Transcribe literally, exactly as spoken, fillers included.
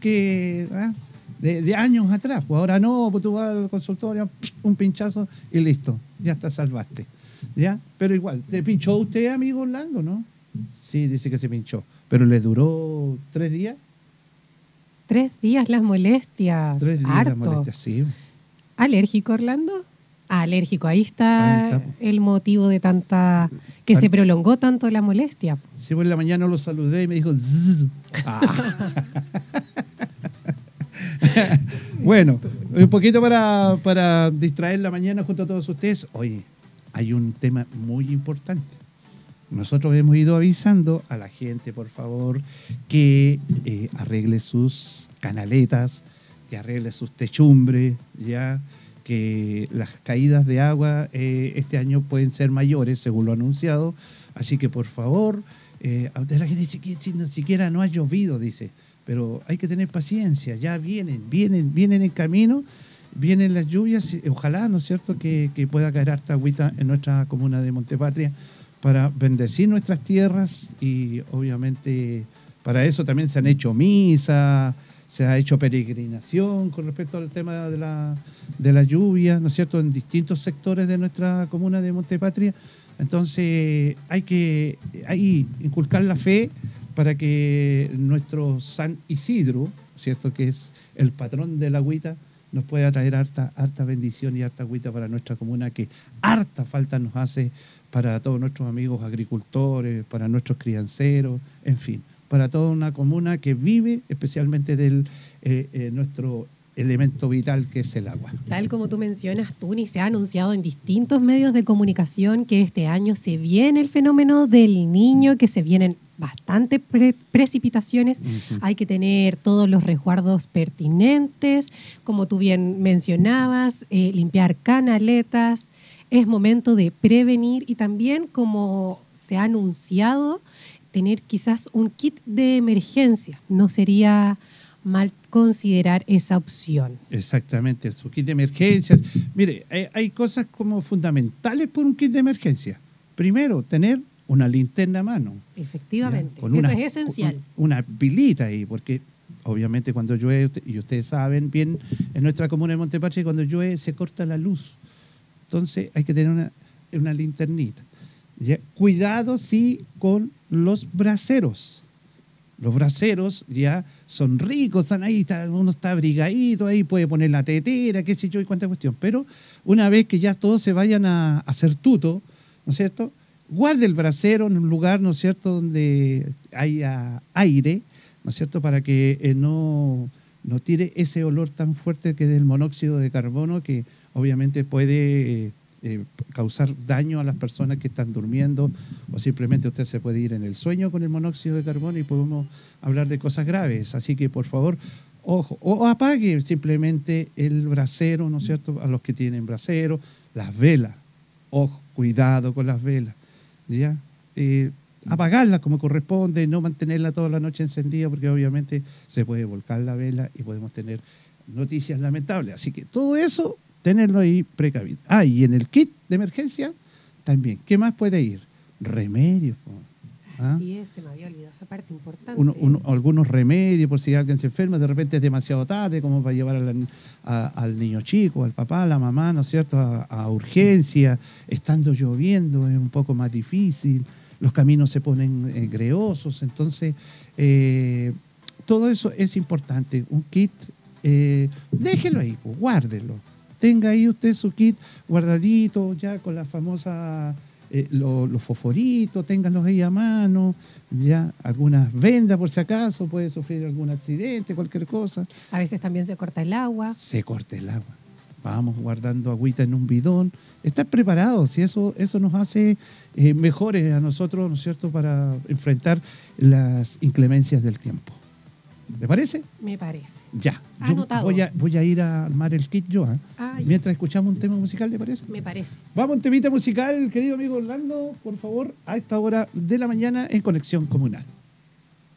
que ¿ah? de, de años atrás. Pues ahora no, pues tú vas al consultorio, un pinchazo y listo, ya te salvaste. ¿Ya? Pero igual, ¿te pinchó usted, amigo Orlando, no? Sí, dice que se pinchó. ¿Pero le duró tres días? Tres días las molestias. Tres días harto. las molestias, sí. ¿Alérgico, Orlando? Ah, alérgico. Ahí está, Ahí está. el motivo de tanta... que Tan... se prolongó tanto la molestia. Sí, pues en la mañana lo saludé y me dijo... Zzz. Ah. Bueno, un poquito para, para distraer la mañana junto a todos ustedes. Oye, hay un tema muy importante. Nosotros hemos ido avisando a la gente, por favor, que eh, arregle sus canaletas, que arregle sus techumbres, ya que las caídas de agua eh, este año pueden ser mayores, según lo anunciado. Así que, por favor, eh, la gente dice que si no siquiera no ha llovido, dice, pero hay que tener paciencia, ya vienen, vienen, vienen en camino, vienen las lluvias, ojalá, ¿no es cierto?, que, que pueda caer harta agüita en nuestra comuna de Montepatria para bendecir nuestras tierras y obviamente para eso también se han hecho misas, se ha hecho peregrinación con respecto al tema de la, de la lluvia, ¿no es cierto?, en distintos sectores de nuestra comuna de Montepatria. Entonces hay que ahí inculcar la fe para que nuestro San Isidro, ¿cierto?, que es el patrón de la agüita, nos pueda traer harta, harta bendición y harta agüita para nuestra comuna, que harta falta nos hace para todos nuestros amigos agricultores, para nuestros crianceros, en fin, para toda una comuna que vive especialmente del eh, eh, nuestro elemento vital que es el agua. Tal como tú mencionas, Tuni, se ha anunciado en distintos medios de comunicación que este año se viene el fenómeno del Niño, que se vienen bastantes pre precipitaciones. Uh-huh. Hay que tener todos los resguardos pertinentes, como tú bien mencionabas, eh, limpiar canaletas. Es momento de prevenir y también, como se ha anunciado, tener quizás un kit de emergencia. No sería mal considerar esa opción. Exactamente, su kit de emergencias. Mire, hay, hay cosas como fundamentales por un kit de emergencia. Primero, tener una linterna a mano. Efectivamente, con eso una, es esencial. Una pilita ahí, porque obviamente cuando llueve, y ustedes saben bien, en nuestra comuna de Montepatria, cuando llueve se corta la luz. Entonces hay que tener una, una linternita. ¿Ya? Cuidado, sí, con los braseros. Los braseros ya son ricos, están ahí, está, uno está abrigadito, ahí puede poner la tetera, qué sé yo y cuánta cuestión. Pero una vez que ya todos se vayan a, a hacer tuto, ¿no es cierto?, guarde el brasero en un lugar, ¿no es cierto?, donde haya aire, ¿no es cierto?, para que eh, no, no tire ese olor tan fuerte que es del monóxido de carbono, que obviamente puede... Eh, Eh, causar daño a las personas que están durmiendo, o simplemente usted se puede ir en el sueño con el monóxido de carbono y podemos hablar de cosas graves. Así que, por favor, ojo, o apague simplemente el brasero, ¿no es cierto?, a los que tienen brasero, las velas. Ojo, cuidado con las velas, ¿ya? Eh, apagarlas como corresponde, no mantenerla toda la noche encendida, porque obviamente se puede volcar la vela y podemos tener noticias lamentables. Así que todo eso, tenerlo ahí precavido. Ah, y en el kit de emergencia también. ¿Qué más puede ir? Remedios. ¿Ah? Sí, se me había olvidado esa parte importante. Uno, uno, algunos remedios por si alguien se enferma, de repente es demasiado tarde, como para llevar a la, a, al niño chico, al papá, a la mamá, ¿no es cierto?, a, a urgencia. Estando lloviendo es un poco más difícil, los caminos se ponen eh, greosos, entonces eh, todo eso es importante. Un kit, eh, déjelo ahí, pues, guárdelo. Tenga ahí usted su kit guardadito, ya con la famosa, eh, los lo fosforitos, ténganlos ahí a mano, ya algunas vendas por si acaso, puede sufrir algún accidente, cualquier cosa. A veces también se corta el agua. Se corta el agua. Vamos guardando agüita en un bidón. Estar preparados, y eso, eso nos hace eh, mejores a nosotros, ¿no es cierto?, para enfrentar las inclemencias del tiempo. ¿Le parece? Me parece. Ya. Anotado. Voy a, voy a ir a armar el kit yo, ¿eh? Ah, mientras escuchamos un tema musical, ¿le parece? Me parece. Vamos, un temita musical, querido amigo Orlando, por favor, a esta hora de la mañana en Conexión Comunal.